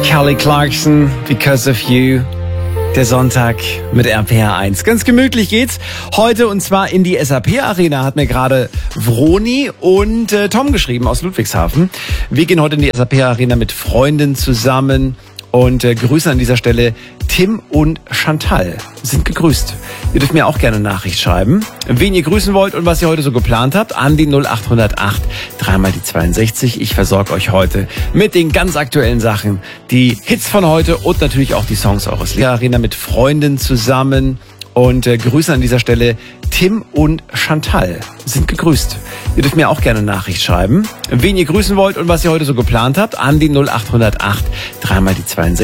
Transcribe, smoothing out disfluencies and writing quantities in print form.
Kelly Clarkson, Because of You. Der Sonntag mit RPR1. Ganz gemütlich geht's heute und zwar in die SAP-Arena, hat mir gerade Vroni und Tom geschrieben aus Ludwigshafen. Wir gehen heute in die SAP-Arena mit Freunden zusammen und grüßen an dieser Stelle Tim und Chantal. Sind gegrüßt. Ihr dürft mir auch gerne eine Nachricht schreiben, wen ihr grüßen wollt und was ihr heute so geplant habt, an die 0808 3 die 62. Ich versorge euch heute mit den ganz aktuellen Sachen, die Hits von heute und natürlich auch die Songs eures Lebens. Arena mit Freunden zusammen und grüßen an dieser Stelle Tim und Chantal. Sind gegrüßt. Ihr dürft mir auch gerne eine Nachricht schreiben, wen ihr grüßen wollt und was ihr heute so geplant habt, an die 0808 3 die 62.